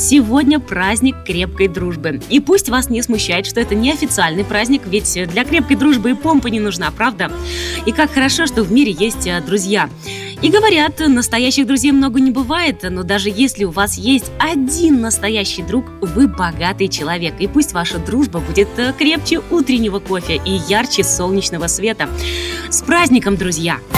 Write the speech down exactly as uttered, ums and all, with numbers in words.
Сегодня праздник крепкой дружбы. И пусть вас не смущает, что это не официальный праздник, ведь для крепкой дружбы и помпа не нужна, правда? И как хорошо, что в мире есть друзья. И говорят, настоящих друзей много не бывает, но даже если у вас есть один настоящий друг, вы богатый человек. И пусть ваша дружба будет крепче утреннего кофе и ярче солнечного света. С праздником, друзья!